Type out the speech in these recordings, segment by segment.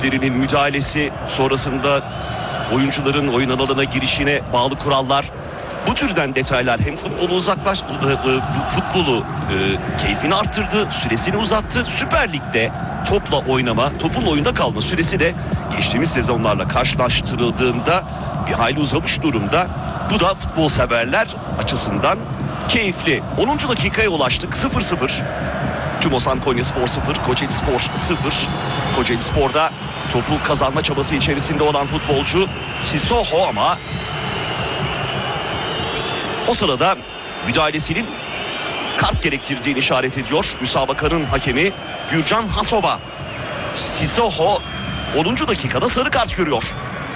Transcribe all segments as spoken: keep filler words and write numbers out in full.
ekiplerinin müdahalesi sonrasında oyuncuların oyun alanına girişine bağlı kurallar. Bu türden detaylar hem futbolu uzaklaş, futbolu e, keyfini arttırdı, süresini uzattı. Süper Lig'de topla oynama, topun oyunda kalma süresi de geçtiğimiz sezonlarla karşılaştırıldığında bir hayli uzamış durumda. Bu da futbol severler açısından keyifli. onuncu dakikaya ulaştık. sıfır sıfır. Tümosan Konyaspor sıfır, Kocaelispor sıfır. Kocaelispor'da topu kazanma çabası içerisinde olan futbolcu Sissoko ama o sırada müdahalesinin kart gerektirdiğini işaret ediyor müsabakanın hakemi Gürcan Hasoba. Sissoko onuncu dakikada sarı kart görüyor.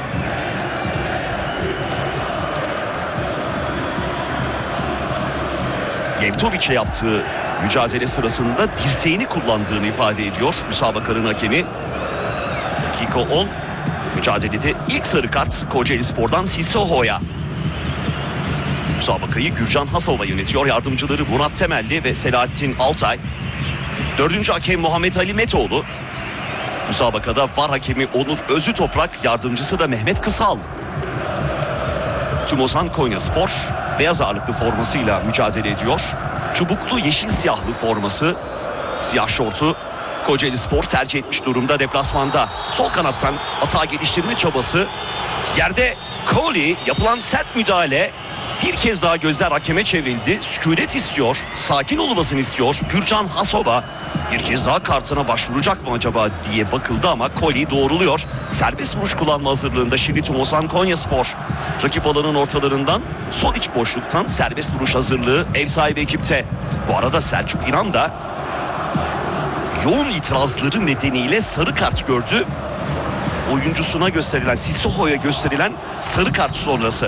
Yevtovic'le yaptığı mücadele sırasında dirseğini kullandığını ifade ediyor müsabakanın hakemi. Dakika on. Mücadelede ilk sarı kart Kocaelispor'dan Sissoko'ya. Müsabakayı Gürcan Hasova yönetiyor. Yardımcıları Murat Temelli ve Selahattin Altay. Dördüncü hakem Muhammed Ali Metoğlu. Müsabakada var hakemi Onur Özü Toprak, yardımcısı da Mehmet Kısal. Tümosan Konyaspor beyaz ağırlıklı formasıyla mücadele ediyor. Çubuklu yeşil siyahlı forması, siyah şortu Kocaelispor tercih etmiş durumda deplasmanda. Sol kanattan atağa geliştirme çabası. Yerde Koli, yapılan sert müdahale. Bir kez daha gözler hakeme çevrildi. Sükunet istiyor, sakin olmasını istiyor Gürcan Hasoba. Bir kez daha kartına başvuracak mı acaba diye bakıldı ama Koli doğruluyor. Serbest vuruş kullanma hazırlığında şimdi Tümosan Konyaspor. Rakip alanın ortalarından sol iç boşluktan serbest vuruş hazırlığı ev sahibi ekipte. Bu arada Selçuk İnan da yoğun itirazları nedeniyle sarı kart gördü. Oyuncusuna gösterilen, Sissoko'ya gösterilen sarı kart sonrası.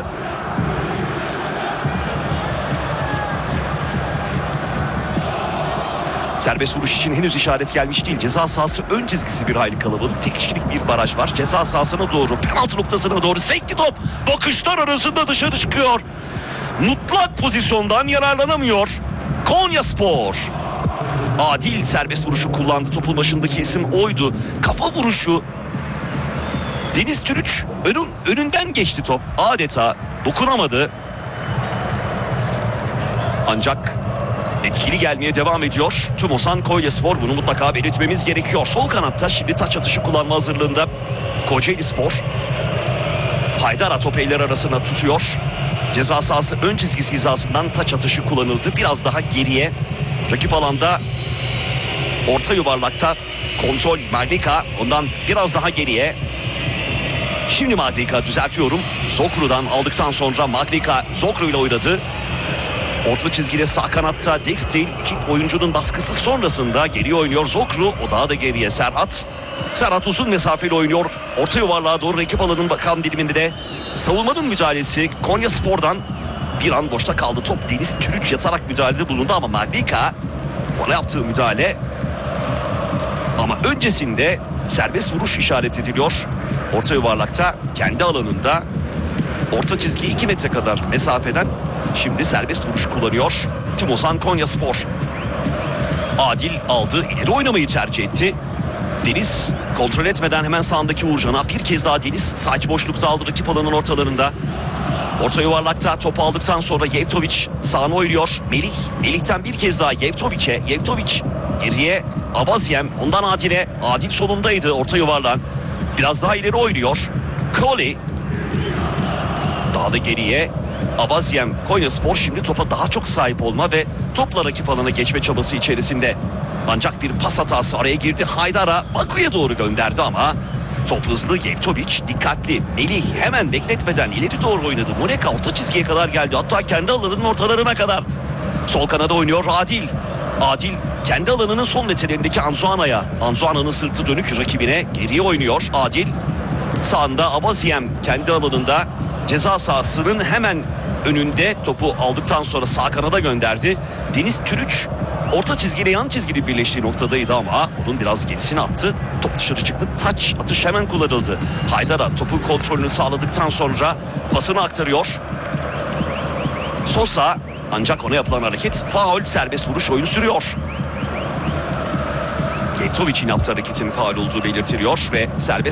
Serbest vuruş için henüz işaret gelmiş değil. Ceza sahası ön çizgisi bir hayli kalabalık. Tek kişilik bir baraj var. Ceza sahasına doğru, penaltı noktasına doğru sekti top. Bakışlar arasında dışarı çıkıyor. Mutlak pozisyondan yararlanamıyor Konyaspor. Adil serbest vuruşu kullandı. Topun başındaki isim oydu. Kafa vuruşu. Deniz Türüç önün, önünden geçti top. Adeta dokunamadı. Ancak etkili gelmeye devam ediyor Tümosan Konyaspor. Bunu mutlaka belirtmemiz gerekiyor. Sol kanatta şimdi taç atışı kullanma hazırlığında Kocaelispor. Haydara topu eller arasına tutuyor. Ceza sahası ön çizgisi hizasından taç atışı kullanıldı. Biraz daha geriye. Rakip alanda orta yuvarlakta kontrol Mardika. Ondan biraz daha geriye. Şimdi Mardika, düzeltiyorum. Zokru'dan aldıktan sonra Mardika Zokru ile oynadı. Orta çizgide sağ kanatta Dextil, iki oyuncunun baskısı sonrasında geriye oynuyor Zokru. O daha da geriye Serhat. Serhat uzun mesafeli oynuyor. Orta yuvarlığa doğru rakip alanın bakan diliminde de savunmanın müdahalesi Konyaspor'dan bir an boşta kaldı. Top Deniz Türüç yatarak müdahalede bulundu ama Mardika ona yaptığı müdahale. Ama öncesinde serbest vuruş işaret ediliyor. Orta yuvarlakta kendi alanında orta çizgiye iki metre kadar mesafeden şimdi serbest vuruş kullanıyor Tümosan Konyaspor. Adil aldı, ileri oynamayı tercih etti. Deniz kontrol etmeden hemen sağındaki Uğurcan'a bir kez daha Deniz sağ iç boşlukta aldı rakip alanın ortalarında. Orta yuvarlakta topu aldıktan sonra Yevtovic sağına oynuyor. Melih, Melih'ten bir kez daha Yevtovic'e. Yevtovic geriye Abazyem, ondan Adil'e. Adil solundaydı orta yuvarlan. Biraz daha ileri oynuyor. Koli. Daha da geriye Abazyem. Konyaspor şimdi topa daha çok sahip olma ve topla rakip alana geçme çabası içerisinde. Ancak bir pas hatası araya girdi. Haydara Baku'ya doğru gönderdi ama top hızlı. Yevtovic dikkatli. Melih hemen bekletmeden ileri doğru oynadı. Moneka orta çizgiye kadar geldi. Hatta kendi alanının ortalarına kadar. Sol kanada oynuyor Adil. Adil kendi alanının son metrlerindeki Anzuana'ya. Anzuana'nın sırtı dönük rakibine geriye oynuyor. Adil sağında Abazyem kendi alanında ceza sahasının hemen önünde topu aldıktan sonra sağ kanada gönderdi. Deniz Türüç orta çizgiyle yan çizgili birleştiği noktadaydı ama onun biraz gerisini attı. Top dışarı çıktı. Taç atış hemen kullanıldı. Haydara topun kontrolünü sağladıktan sonra pasını aktarıyor. Sosa, ancak ona yapılan hareket faul, serbest vuruş oyunu sürüyor. Yevtovic'in yaptığı hareketin faul olduğu belirtiliyor ve serbest